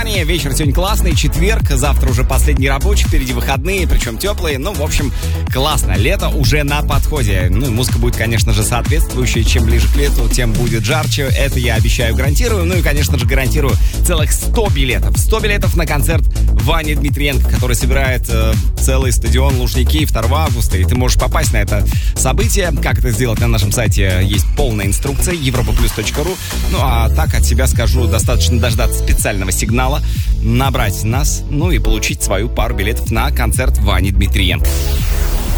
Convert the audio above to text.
внимание, вечер сегодня классный, четверг, завтра уже последний рабочий, впереди выходные, причем теплые. Ну, в общем, классно. Лето уже на подходе. Ну, и музыка будет, конечно же, соответствующая. Чем ближе к лету, тем будет жарче. Это я обещаю, гарантирую. Ну и, конечно же, гарантирую целых 100 билетов. 100 билетов на концерт Вани Дмитриенко, который собирает целый стадион Лужники 2 августа. И ты можешь попасть на это событие. Как это сделать, на нашем сайте есть полная инструкция europaplus.ru. Ну, а так от себя скажу, достаточно дождаться специального сигнала, набрать нас, ну и получить свою пару билетов на концерт Вани Дмитриенко.